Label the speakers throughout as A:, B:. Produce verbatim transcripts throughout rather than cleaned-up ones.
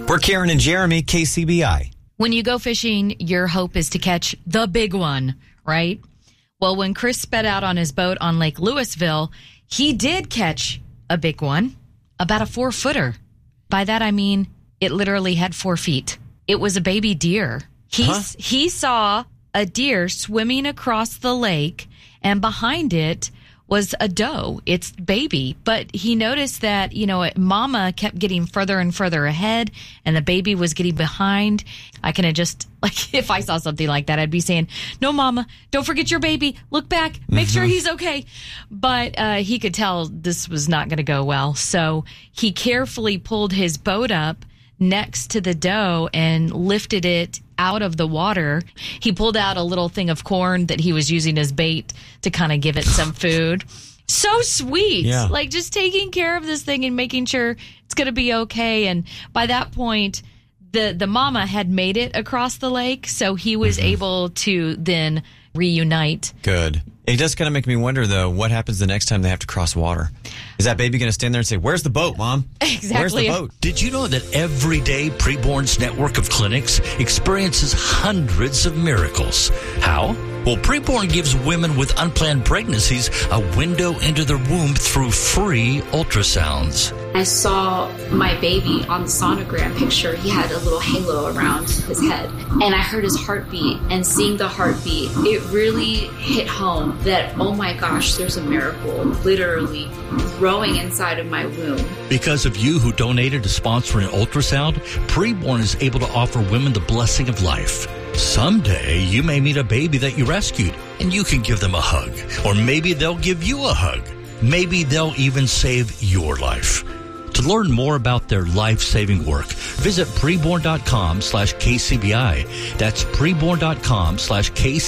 A: We're Karen and Jeremy, K C B I.
B: When you go fishing, your hope is to catch the big one, right? Well, when Chris sped out on his boat on Lake Louisville, he did catch a big one, about a four-footer. By that, I mean it literally had four feet. It was a baby deer. He, huh? he saw a deer swimming across the lake, and behind it was a doe, its baby. But he noticed that, you know, mama kept getting further and further ahead and the baby was getting behind. I can just, like, if I saw something like that, I'd be saying, no, mama, don't forget your baby. Look back. Make mm-hmm. sure he's okay. But uh, he could tell this was not going to go well. So he carefully pulled his boat up next to the doe and lifted it out of the water. He pulled out a little thing of corn that he was using as bait to kind of give it some food. So sweet. Yeah. Like just taking care of this thing and making sure it's going to be okay. And by that point, the, the mama had made it across the lake, so he was mm-hmm. able to then reunite.
A: Good. It does kind of make me wonder, though, what happens the next time they have to cross water? Is that baby going to stand there and say, where's the boat, Mom?
B: Exactly.
A: Where's the boat?
C: Did you know that every day Preborn's network of clinics experiences hundreds of miracles? How? Well, Preborn gives women with unplanned pregnancies a window into their womb through free ultrasounds.
D: I saw my baby on the sonogram picture. He had a little halo around his head. And I heard his heartbeat. And seeing the heartbeat, it really hit home that, oh my gosh, there's a miracle literally growing inside of my womb.
C: Because of you who donated to sponsor an ultrasound, Preborn is able to offer women the blessing of life. Someday, you may meet a baby that you rescued, and you can give them a hug. Or maybe they'll give you a hug. Maybe they'll even save your life. To learn more about their life-saving work, visit preborn.com slash KCBI. That's preborn.com slash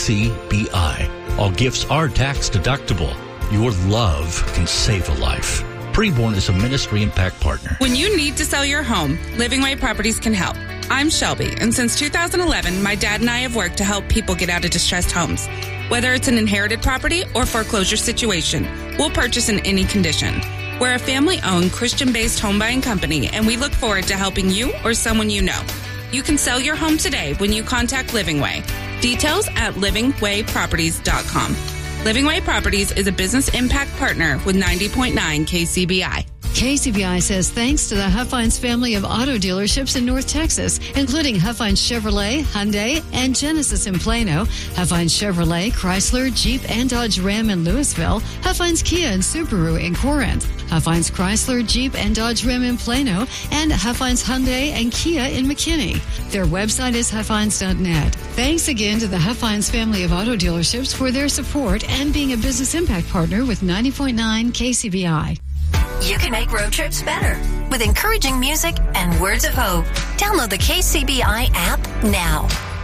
C: KCBI. All gifts are tax deductible. Your love can save a life. Preborn is a ministry impact partner.
E: When you need to sell your home, Living Way Properties can help. I'm Shelby, and since two thousand eleven, my dad and I have worked to help people get out of distressed homes. Whether it's an inherited property or foreclosure situation, we'll purchase in any condition. We're a family-owned, Christian-based home buying company, and we look forward to helping you or someone you know. You can sell your home today when you contact Living Way. Details at living way properties dot com. Living Way Properties is a business impact partner with ninety point nine K C B I.
F: K C B I says thanks to the Huffines family of auto dealerships in North Texas, including Huffines Chevrolet, Hyundai, and Genesis in Plano, Huffines Chevrolet, Chrysler, Jeep, and Dodge Ram in Louisville, Huffines Kia and Subaru in Corinth, Huffines Chrysler, Jeep, and Dodge Ram in Plano, and Huffines Hyundai and Kia in McKinney. Their website is huffines dot net. Thanks again to the Huffines family of auto dealerships for their support and being a business impact partner with ninety point nine K C B I.
G: You can make road trips better with encouraging music and words of hope. Download the K C B I app now.